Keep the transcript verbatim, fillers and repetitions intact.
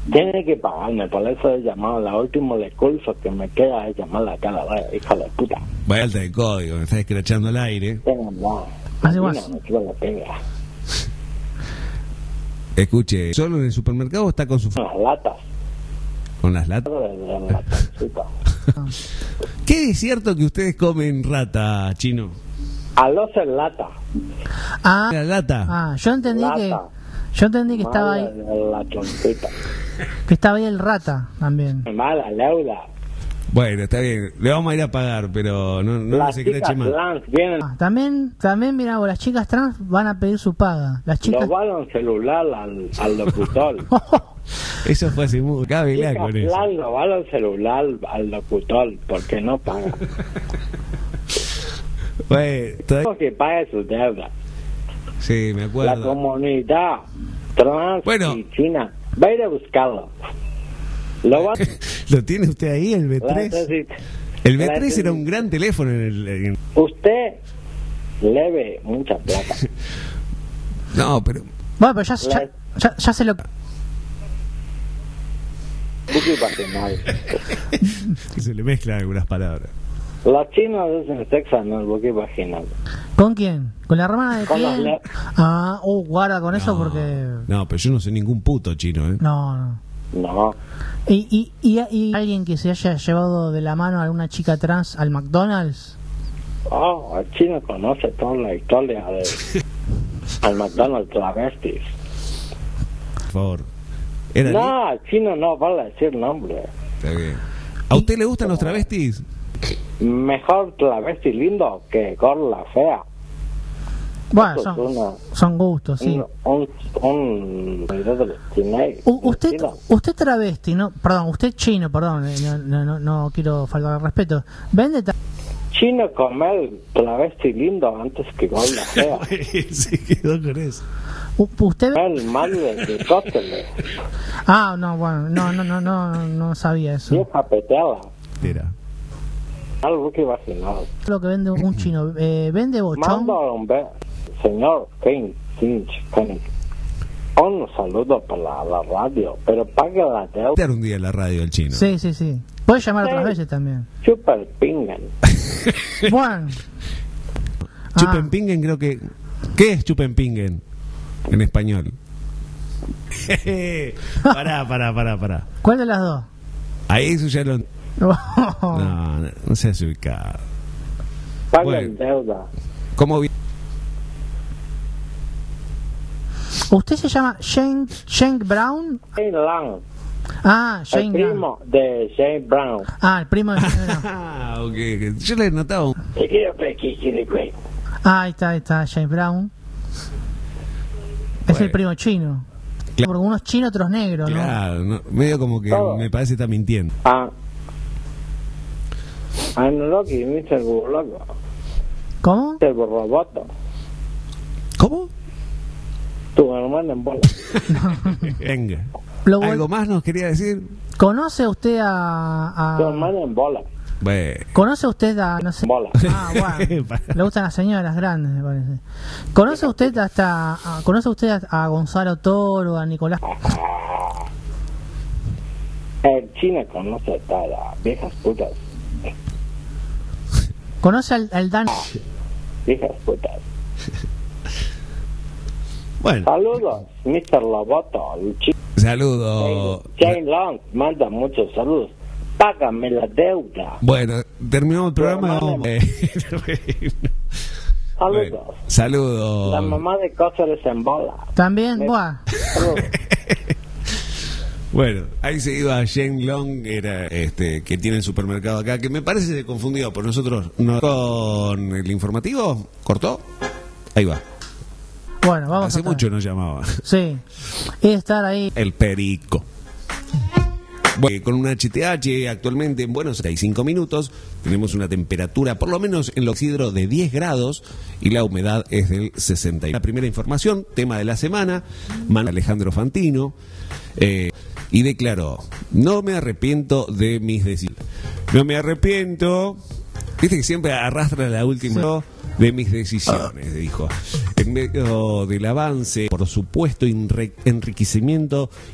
Tiene que pagarme, por eso he llamado. La última recurso que me queda es llamarla acá a la radio, hija de puta. Vaya alta de código, me estás escrachando al aire. Tengo nada. Hace más. No quiero la pega. Escuche, ¿solo en el supermercado o está con su... Las latas. con las latas? Las latas, ¿Qué es cierto que ustedes comen rata, Chino? A los en lata. Ah, ¿La lata? ah, yo entendí Lata. que yo entendí que estaba ahí, La choncita. que estaba ahí el rata también. Mala leuda. Bueno, está bien, le vamos a ir a pagar, pero no, no Las se chicas crache más. trans vienen. Ah, también, también, mira, vos, las chicas trans van a pedir su paga. Las chicas. Lo van un celular al, al locutor. Eso fue así muy... Cábela Chicas con eso. trans lo van un celular al locutor porque no paga. Bueno, todavía... Tengo que pague su deuda. Sí, me La acuerdo. comunidad trans Bueno. y china va a ir a buscarlo. Lo va ¿Lo tiene usted ahí, el B la tres? necesita. El B La tres era un necesita. gran teléfono en el... en- Usted le ve mucha plata. No, pero... Bueno, pero ya, ya, ya, ya se lo. Buque vaginal. se le mezclan algunas palabras. Los chinos dicen sexo en el buque vaginal. ¿Con quién? ¿Con la hermana de Con quién? las le- Ah, uh, guarda con eso No, porque. No, pero yo no soy ningún puto chino, ¿eh? No, no. No. ¿Y, y, y, y alguien que se haya llevado de la mano a alguna chica trans al McDonald's? Oh, el chino conoce toda la historia de al McDonald's travestis. Por favor. Era No, el chino no vale decir nombre. Está bien. ¿A usted le gustan los travestis? Mejor travesti lindo que gorla fea. Bueno, Eso son, es una- son gustos, sí. Un, un, un de cine- U- usted, chino. usted travesti, no, perdón, usted chino, perdón, eh, no, no, no, no quiero faltar al respeto. ¿Vende tra- Chino comer travesti lindo antes que gorla fea. Se quedó con eso. u- usted ve- El mal de Aristóteles. Ah, no, bueno, no, no, no, no, no sabía eso. Vieja peteada. Era. Al buque vaginal. Lo que vende un chino, eh, vende bochón. Mando a un be- señor King Finch King. Un saludo para la, la radio, pero pague la deuda. Estar un día en la radio el chino. Sí, sí, sí. Puede llamar otras Sí. veces también. Super pingan. Bueno. Ah, Chupenpingen creo que... ¿Qué es chupenpingen en español? pará, pará, pará, pará. ¿cuál de las dos? Ahí eso ya lo... No. No, no, no seas ubicado. Paguen Bueno. deuda. ¿Cómo vi- ¿Usted se llama Shane, Shane Brown? Shane Lang, Ah, el Shane Brown. primo de Shane Brown. Ah, el primo de Shane Brown. Ah, ok. Yo le notaba un... Te quiero ver que quiere güey. Ah, ahí está, ahí está, Shane Brown. Es Bueno. el primo chino. Claro. Porque unos chinos, otros negros, ¿no? Claro, no, medio como que Todo. me parece que está mintiendo. Ah. Ah, no lo que me el burloco. ¿Cómo? El burroboto. ¿Cómo? Tu hermano en bola. Venga. Lo vol- ¿Algo más nos quería decir? ¿Conoce usted a, Tu a hermano en bola. Bueno. ¿Conoce usted a, no sé? Bola. Ah, bueno. Le gustan las señoras grandes, me parece. ¿Conoce usted hasta a, conoce usted a, a Gonzalo Toro, a Nicolás? El chino conoce a todas las viejas putas. ¿Conoce al, al Dan? Viejas putas. Bueno, Saludos, mister Loboto. El chino saludo. Jane Long manda muchos saludos. Págame la deuda. Bueno, terminamos el programa. hermano. vamos. Eh, Saludos. bueno, saludos. La mamá de Cóceres en bola. También, Me- buah. Saludos. Bueno, ahí se iba Shane Long, era este que tiene el supermercado acá, que me parece que se confundió por nosotros. No, con el informativo, ¿cortó? Ahí va. Bueno, vamos Hace a estar. mucho nos llamaba. Sí. Y estar ahí. El perico. Bueno, con una H T H actualmente en Buenos Aires, cinco minutos, tenemos una temperatura por lo menos en lo oxidro de diez grados y la humedad es del sesenta y uno. La primera información, tema de la semana, Manuel Alejandro Fantino, eh, y declaró, no me arrepiento de mis decisiones. No me arrepiento, viste que siempre arrastra la última de mis decisiones, dijo. En medio del avance, por supuesto, enriquecimiento